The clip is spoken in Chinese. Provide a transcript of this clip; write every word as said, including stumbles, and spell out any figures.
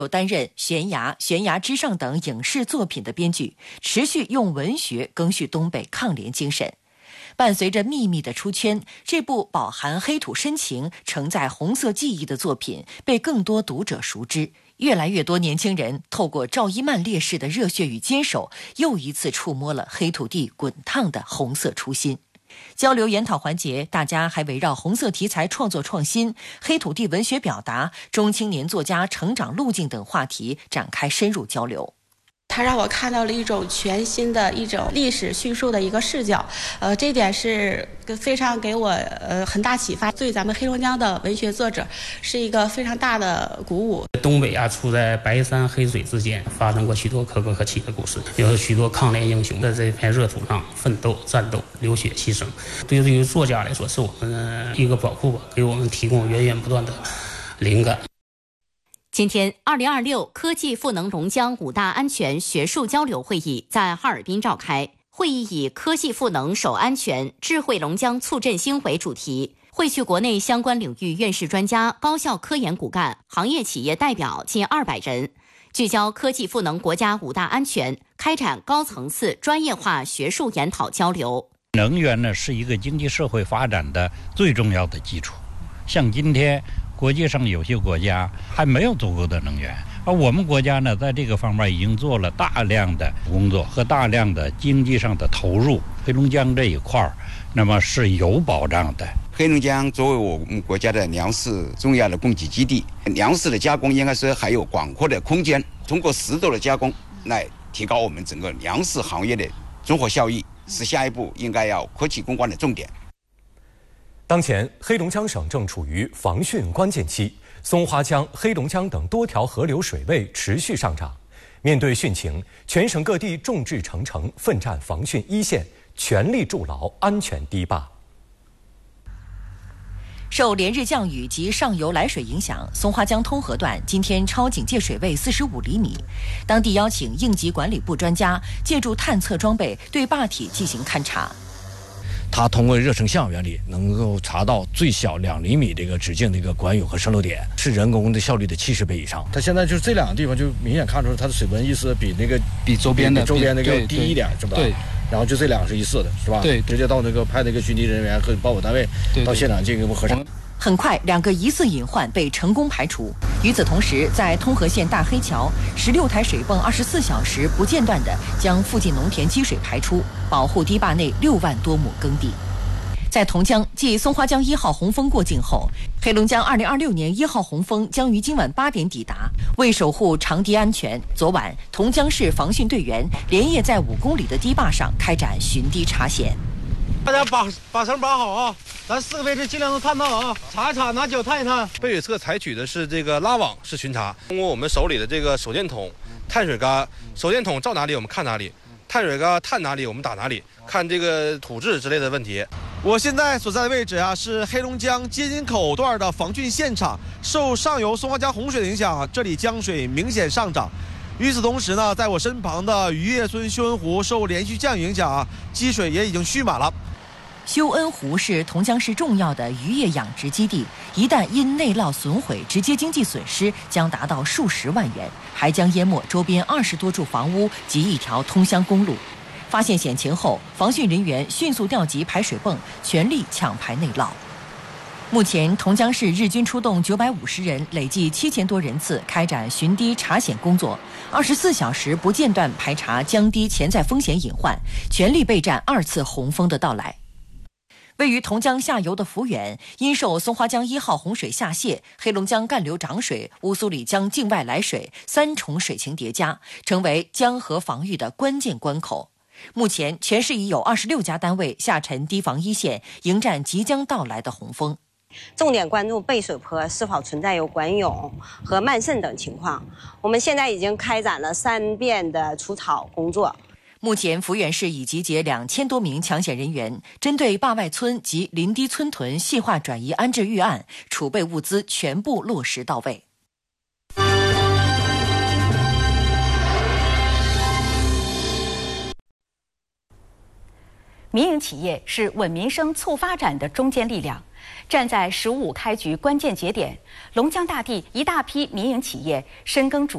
有担任《悬崖》《悬崖之上》等影视作品的编剧，持续用文学赓续东北抗联精神。伴随着《秘密》的出圈，这部饱含黑土深情、承载红色记忆的作品被更多读者熟知。越来越多年轻人透过赵一曼烈士的热血与坚守，又一次触摸了黑土地滚烫的红色初心。交流研讨环节，大家还围绕红色题材创作创新、黑土地文学表达、中青年作家成长路径等话题展开深入交流。 它让我看到了一种全新的一种历史叙述的一个视角，呃，这点是非常给我呃很大启发，对咱们黑龙江的文学作者是一个非常大的鼓舞。 东北啊，处在白山黑水之间，发生过许多可歌可泣的故事，有许多抗联英雄在这片热土上奋斗、战斗、流血牺牲。对于作家来说，是我们一个宝库吧，给我们提供源源不断的灵感。 今天，二零二六科技赋能龙江五大安全学术交流会议在哈尔滨召开。会议以科技赋能守安全、智慧龙江促振兴为主题，汇聚国内相关领域院士专家、高校科研骨干、行业企业代表近二百人，聚焦科技赋能国家五大安全，开展高层次专业化学术研讨交流。 能源呢，是一个经济社会发展的最重要的基础。像今天国际上有些国家还没有足够的能源，而我们国家呢，在这个方面已经做了大量的工作和大量的经济上的投入。黑龙江这一块那么是有保障的。 黑龙江作为我们国家的粮食重要的供给基地，粮食的加工应该说还有广阔的空间，通过适度的加工来提高我们整个粮食行业的综合效益，是下一步应该要科技攻关的重点。 当前，黑龙江省正处于防汛关键期，松花江、黑龙江等多条河流水位持续上涨。面对汛情，全省各地众志成城，奋战防汛一线，全力筑牢安全堤坝。 受连日降雨及上游来水影响，松花江通河段今天超警戒水位四十五厘米。当地邀请应急管理部专家借助探测装备对坝体进行勘察。 它通过热成像原理能够查到最小两厘米这个直径的一个管涌和渗漏点，是人工的效率的七十倍以上。 它现在就是这两个地方就明显看出它的水温意思比那个比周边的周边那个低一点，是吧？ 对。 然后就这两个是一似的，是吧？ 对， 直接到那个派那个巡敌人员和保保单位到现场进行核查。 很快，两个疑似隐患被成功排除。与此同时，在通河县大黑桥，十六台水泵二十四小时不间断地将附近农田积水排出，保护堤坝内六万多亩耕地。在同江，继松花江一号洪峰过境后，黑龙江二零二六年一号洪峰将于今晚八点抵达。为守护长堤安全，昨晚同江市防汛队员连夜在五公里的堤坝上开展巡堤查险。 大家把把绳绑好啊！咱四个位置尽量都探到啊，查一查，拿脚探一探。 北水侧采取的是这个拉网式巡查，通过我们手里的这个手电筒、碳水杆，手电筒照哪里我们看哪里，碳水杆探哪里我们打哪里，看这个土质之类的问题。 我现在所在的位置啊，是黑龙江接津口段的防汛现场。受上游松花江洪水的影响啊，这里江水明显上涨。与此同时呢，在我身旁的渔业村修恩湖受连续降雨影响啊，积水也已经蓄满了。 修恩湖是同江市重要的渔业养殖基地，一旦因内涝损毁，直接经济损失将达到数十万元，还将淹没周边二十多处房屋及一条通乡公路。发现险情后，防汛人员迅速调集排水泵，全力抢排内涝。目前，同江市日均出动九百五十人，累计七千多人次开展巡堤查险工作，二十四小时不间断排查江堤潜在风险隐患，全力备战二次洪峰的到来。位于同江下游的抚远，因受松花江一号洪水下泄，黑龙江干流涨水、乌苏里江境外来水三重水情叠加，成为江河防御的关键关口。目前，全市已有二十六家单位下沉堤防一线，迎战即将到来的洪峰。 重点关注背水坡是否存在有管涌和漫渗等情况。我们现在已经开展了三遍的除草工作。 目前，抚远市已集结两千多名抢险人员，针对坝外村及临堤村屯细化转移安置预案，储备物资全部落实到位。 民营企业是稳民生促发展的中坚力量， 站在“十五”开局关键节点，龙江大地一大批民营企业深耕主。